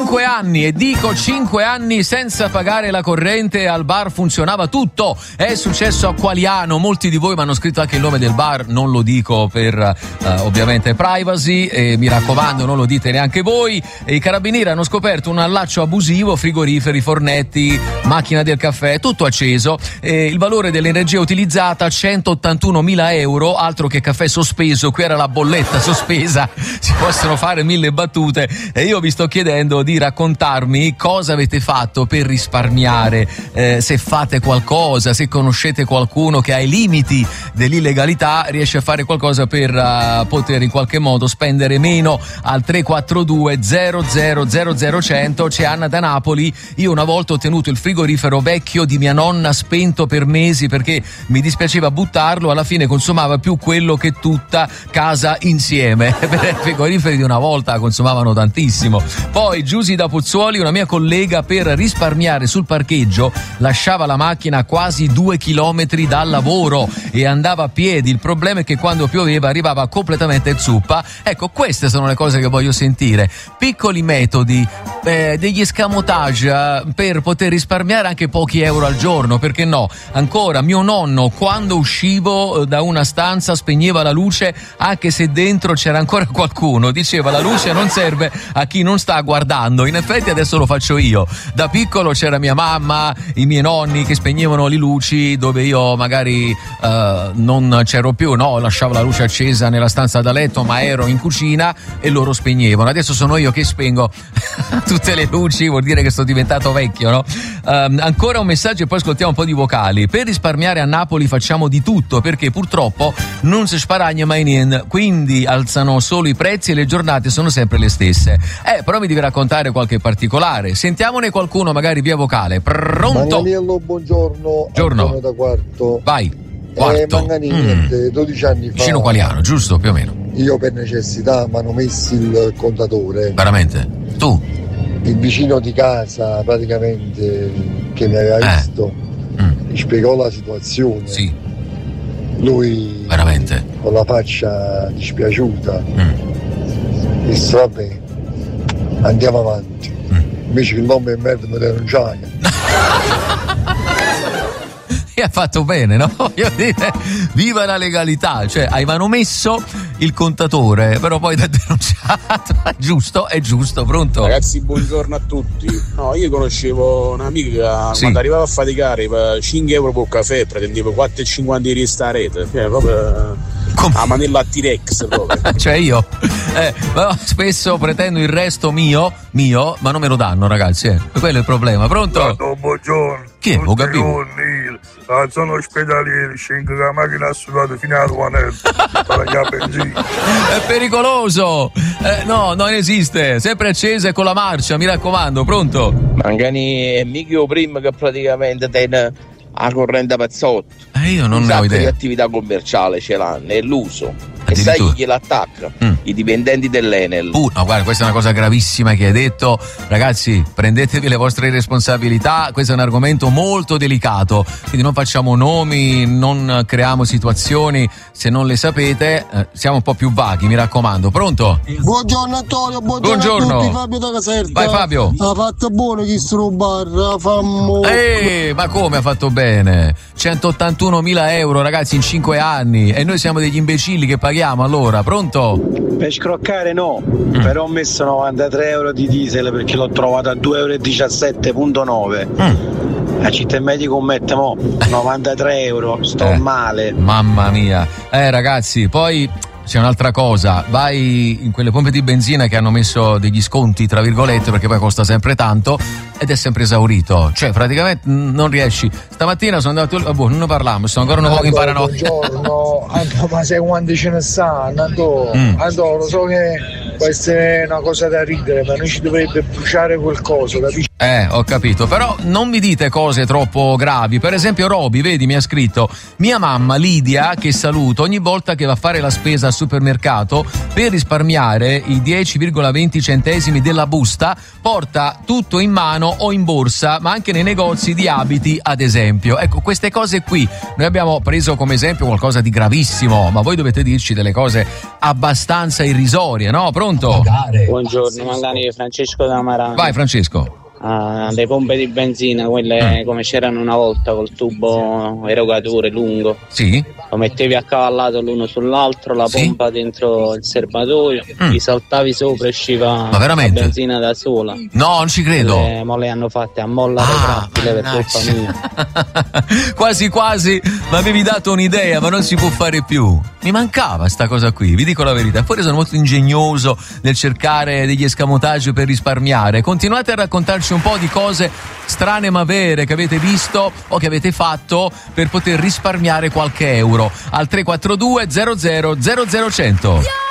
5 anni, e dico 5 anni senza pagare la corrente, al bar funzionava tutto. È successo a Qualiano, molti di voi mi hanno scritto anche il nome del bar, non lo dico per ovviamente privacy, e mi raccomando non lo dite neanche voi. E i carabinieri hanno scoperto un allaccio abusivo, frigoriferi, fornetti, macchina del caffè, tutto acceso. Il valore dell'energia utilizzata 181.000 euro, altro che caffè sospeso, qui era la bolletta sospesa. Si possono fare 1000 battute, e io vi sto chiedendo di raccontarmi cosa avete fatto per risparmiare, se fate qualcosa, se conoscete qualcuno che ai limiti dell'illegalità riesce a fare qualcosa per poter in qualche modo spendere meno. Al 342 00 100. C'è Anna da Napoli. Io una volta ho tenuto il frigorifero vecchio di mia nonna spento per mesi perché mi dispiaceva buttarlo, alla fine consumava più quello che tutta casa insieme. I frigoriferi di una volta consumavano tantissimo. Poi Giusy da Pozzuoli, una mia collega per risparmiare sul parcheggio lasciava la macchina a quasi 2 chilometri dal lavoro e andava a piedi. Il problema è che quando pioveva arrivava completamente zuppa. Ecco, queste sono le cose che voglio sentire, piccoli metodi, degli escamotage per poter risparmiare anche pochi euro al giorno, perché no? Ancora mio nonno, quando uscivo da una stanza, spegneva la luce anche se dentro c'era ancora qualcuno, diceva la luce non serve a chi non sta guardando. In effetti adesso lo faccio io. Da piccolo c'era mia mamma, i miei nonni che spegnevano le luci dove io magari non c'ero più, no? Lasciavo la luce accesa nella stanza da letto, ma ero in cucina e loro spegnevano. Adesso sono io che spengo tutte le luci, vuol dire che sto diventato vecchio, no? Ancora un messaggio e poi ascoltiamo un po' di vocali. Per risparmiare a Napoli facciamo di tutto, perché purtroppo non si sparagna mai niente, quindi alzano solo i prezzi e le giornate sono sempre le stesse. Però mi devi raccontare qualche particolare. Sentiamone qualcuno magari via vocale. Pronto? Manganiello, buongiorno. Buongiorno. Da Quarto. Vai. Quarto. Manganiello, 12 anni fa. Vicino Qualiano, giusto? Più o meno. Io per necessità mi hanno messo il contatore. Veramente? Tu? Il vicino di casa praticamente che mi aveva visto mi spiegò la situazione. Sì. Lui veramente con la faccia dispiaciuta disse vabbè, andiamo avanti. Invece che il nome è merda mi denunciaia. E ha fatto bene, no? Voglio dire, viva la legalità, cioè hai manomesso il contatore, però poi ti ha denunciato. È giusto, pronto? Ragazzi, buongiorno a tutti. No, io conoscevo un'amica che quando arrivava a faticare per 5 euro per caffè prendeva 4,50 di resta a rete, proprio a manella T-Rex proprio. Cioè io spesso pretendo il resto mio, ma non me lo danno, ragazzi, quello è il problema. Pronto? Buongiorno. Chi è? Ho capito. Sono ospedalieri, scengo la macchina assodata fino al guanello per la benzina. È pericoloso. No, non esiste. Sempre accesa e con la marcia, mi raccomando. Pronto? Mangani è mica prima che praticamente tiene la corrente pezzotto. Io non ne ho idea. Di attività commerciale ce l'hanno, è l'uso. E sai chi gliel'attacca? I dipendenti dell'Enel. No, guarda, questa è una cosa gravissima che hai detto. Ragazzi, prendetevi le vostre responsabilità, questo è un argomento molto delicato, quindi non facciamo nomi, non creiamo situazioni se non le sapete, siamo un po' più vaghi, mi raccomando. Pronto? Buongiorno Antonio, buongiorno a tutti, Fabio da Caserta. Vai Fabio. Ha fatto buono chi sto bar, ma come ha fatto bene? 181.000 euro, ragazzi, in 5 anni, e noi siamo degli imbecilli che paghiamo. Allora, pronto? Per scroccare no, però ho messo 93 euro di diesel perché l'ho trovato a 2,17,9 euro. A città medico mette 93 euro, sto male. Mamma mia. Ragazzi, poi c'è un'altra cosa, vai in quelle pompe di benzina che hanno messo degli sconti tra virgolette, perché poi costa sempre tanto ed è sempre esaurito, cioè praticamente non riesci. Stamattina sono andato non ne parliamo, sono ancora un po' in paranoia. Buongiorno, ma sai quanti ce ne stanno? Andò, lo so che questa è una cosa da ridere, ma noi ci dovrebbe bruciare qualcosa, capisci? Ho capito, però non mi dite cose troppo gravi. Per esempio Roby, vedi, mi ha scritto: mia mamma Lidia, che saluto, ogni volta che va a fare la spesa al supermercato, per risparmiare i 10,20 centesimi della busta, porta tutto in mano o in borsa, ma anche nei negozi di abiti, ad esempio. Ecco, queste cose qui noi abbiamo preso come esempio qualcosa di gravissimo, ma voi dovete dirci delle cose abbastanza irrisorie, no? Pronto? pronto? Buongiorno, Mangani, Francesco da Marano. Vai Francesco. Le pompe di benzina, quelle come c'erano una volta col tubo erogatore lungo. Sì. Lo mettevi accavallato l'uno sull'altro, la pompa dentro il serbatoio, gli saltavi sopra e usciva la benzina da sola. No, non ci credo. Ma le hanno fatte a molla retrattile per colpa mia. Quasi quasi mi avevi dato un'idea, ma non si può fare più. Mi mancava sta cosa qui, vi dico la verità. Poi sono molto ingegnoso nel cercare degli escamotage per risparmiare. Continuate a raccontarci un po' di cose strane ma vere che avete visto o che avete fatto per poter risparmiare qualche euro al 342 00 00 100.